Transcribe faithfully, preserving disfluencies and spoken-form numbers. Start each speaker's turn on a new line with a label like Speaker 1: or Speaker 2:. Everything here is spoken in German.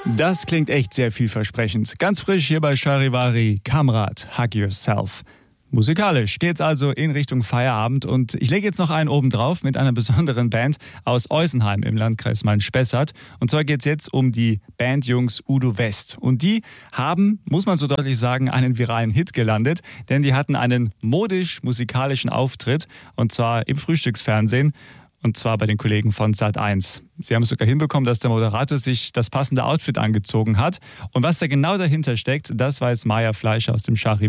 Speaker 1: Das klingt echt sehr vielversprechend. Ganz frisch hier bei Charivari, Kamrat, Hug Yourself. Musikalisch geht's also in Richtung Feierabend und ich lege jetzt noch einen oben drauf mit einer besonderen Band aus Eusenheim im Landkreis Main-Spessart. Und zwar geht's jetzt um die Bandjungs Udo West. Und die haben, muss man so deutlich sagen, einen viralen Hit gelandet, denn die hatten einen modisch-musikalischen Auftritt und zwar im Frühstücksfernsehen. Und zwar bei den Kollegen von Sat eins. Sie haben es sogar hinbekommen, dass der Moderator sich das passende Outfit angezogen hat. Und was da genau dahinter steckt, das weiß Maja Fleischer aus dem Charivari.